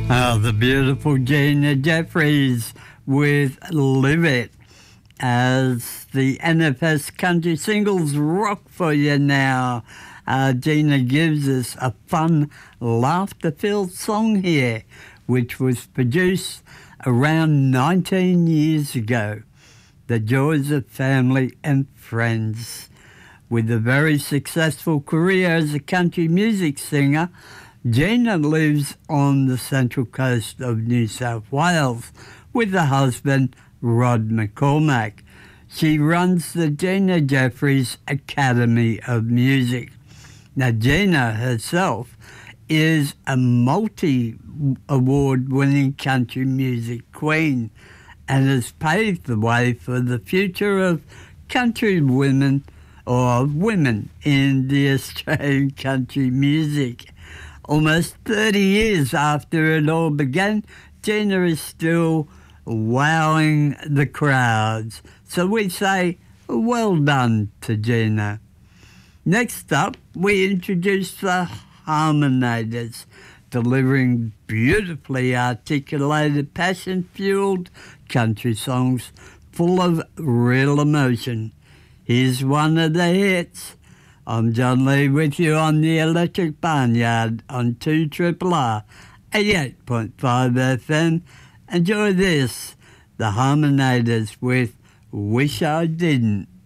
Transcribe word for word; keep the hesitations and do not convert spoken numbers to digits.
Oh, the beautiful Gina Jeffries with Live It as the N F S Country Singles rock for you now. Uh, Gina gives us a fun, laughter-filled song here, which was produced around nineteen years ago. The Joys of Family and Friends. With a very successful career as a country music singer, Gina lives on the central coast of New South Wales with her husband, Rod McCormack. She runs the Gina Jeffries Academy of Music. Now, Gina herself is a multi-award-winning country music queen and has paved the way for the future of country women or women in the Australian country music. Almost thirty years after it all began, Gina is still wowing the crowds. So we say, well done to Gina. Next up, we introduce the Harmonators, delivering beautifully articulated, passion-fueled country songs full of real emotion. Here's one of the hits. I'm John Lee with you on the Electric Barnyard on two R R R, eighty-eight point five F M. Enjoy this, the Harmonators with Wish I Didn't.